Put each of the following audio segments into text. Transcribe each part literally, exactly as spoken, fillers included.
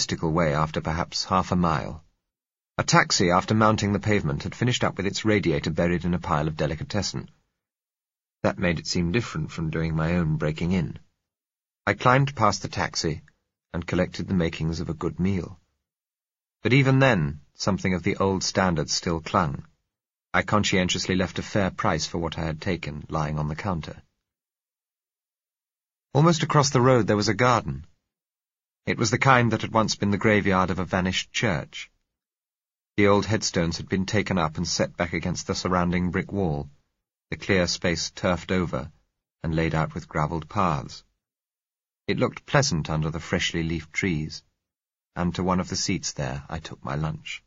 mystical way after perhaps half a mile. A taxi, after mounting the pavement, had finished up with its radiator buried in a pile of delicatessen. That made it seem different from doing my own breaking in. I climbed past the taxi and collected the makings of a good meal. But even then, something of the old standard still clung. I conscientiously left a fair price for what I had taken, lying on the counter. Almost across the road there was a garden. It was the kind that had once been the graveyard of a vanished church. The old headstones had been taken up and set back against the surrounding brick wall, the clear space turfed over and laid out with gravelled paths. It looked pleasant under the freshly leafed trees, and to one of the seats there I took my lunch.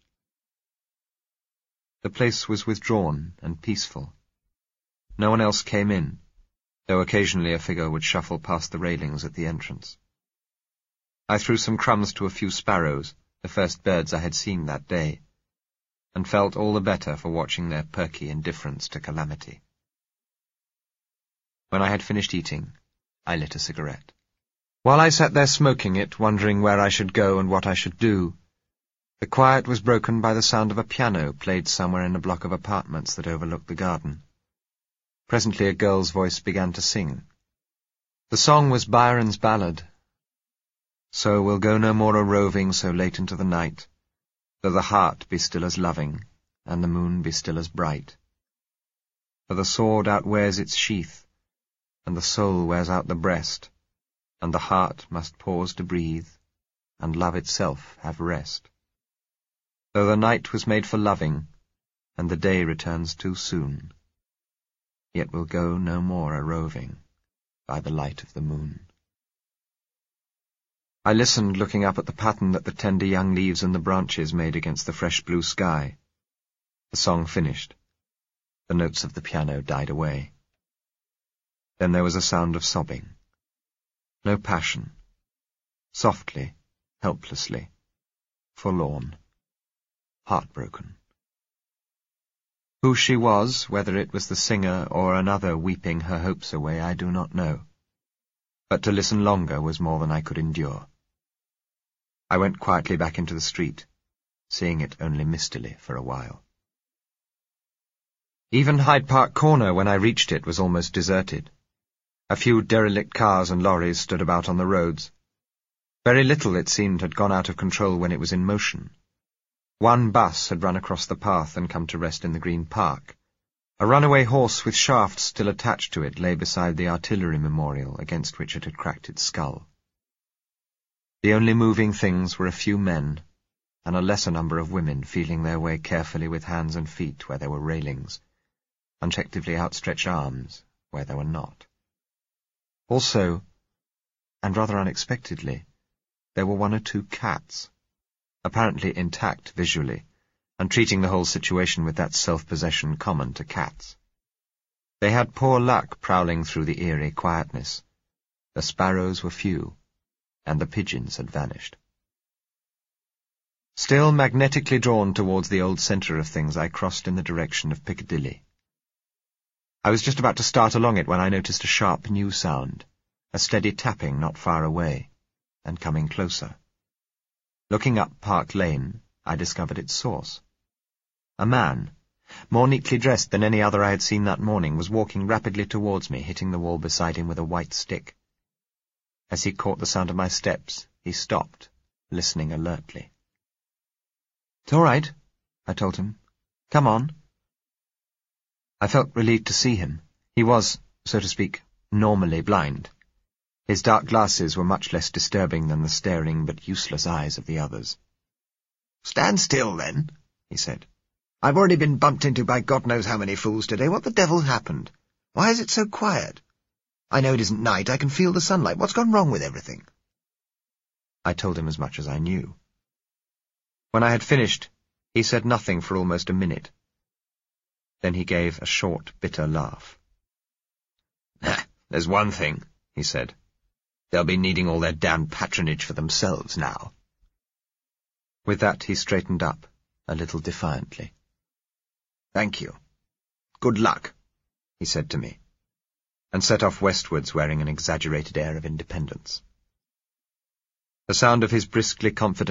The place was withdrawn and peaceful. No one else came in, though occasionally a figure would shuffle past the railings at the entrance. I threw some crumbs to a few sparrows, the first birds I had seen that day, and felt all the better for watching their perky indifference to calamity. When I had finished eating, I lit a cigarette. While I sat there smoking it, wondering where I should go and what I should do, the quiet was broken by the sound of a piano played somewhere in a block of apartments that overlooked the garden. Presently a girl's voice began to sing. The song was Byron's ballad. So we'll go no more a-roving so late into the night, though the heart be still as loving, and the moon be still as bright. For the sword outwears its sheath, and the soul wears out the breast, and the heart must pause to breathe, and love itself have rest. Though the night was made for loving, and the day returns too soon, yet we'll go no more a-roving by the light of the moon. I listened, looking up at the pattern that the tender young leaves and the branches made against the fresh blue sky. The song finished. The notes of the piano died away. Then there was a sound of sobbing. No passion. Softly, helplessly, forlorn, heartbroken. Who she was, whether it was the singer or another weeping her hopes away, I do not know. But to listen longer was more than I could endure. I went quietly back into the street, seeing it only mistily for a while. Even Hyde Park Corner, when I reached it, was almost deserted. A few derelict cars and lorries stood about on the roads. Very little, it seemed, had gone out of control when it was in motion. One bus had run across the path and come to rest in the Green Park. A runaway horse with shafts still attached to it lay beside the artillery memorial against which it had cracked its skull. The only moving things were a few men, and a lesser number of women feeling their way carefully with hands and feet where there were railings, and effectively outstretched arms where there were not. Also, and rather unexpectedly, there were one or two cats, apparently intact visually, and treating the whole situation with that self-possession common to cats. They had poor luck prowling through the eerie quietness. The sparrows were few, and the pigeons had vanished. Still magnetically drawn towards the old centre of things, I crossed in the direction of Piccadilly. I was just about to start along it when I noticed a sharp new sound, a steady tapping not far away, and coming closer. Looking up Park Lane, I discovered its source. A man, more neatly dressed than any other I had seen that morning, was walking rapidly towards me, hitting the wall beside him with a white stick. As he caught the sound of my steps, he stopped, listening alertly. "It's all right," I told him. "Come on." I felt relieved to see him. He was, so to speak, normally blind. His dark glasses were much less disturbing than the staring but useless eyes of the others. "Stand still, then," he said. "I've already been bumped into by God knows how many fools today. What the devil happened? Why is it so quiet? I know it isn't night. I can feel the sunlight. What's gone wrong with everything?" I told him as much as I knew. When I had finished, he said nothing for almost a minute. Then he gave a short, bitter laugh. "There's one thing," he said. "They'll be needing all their damned patronage for themselves now." With that he straightened up, a little defiantly. "Thank you. Good luck," he said to me, and set off westwards wearing an exaggerated air of independence. The sound of his briskly confident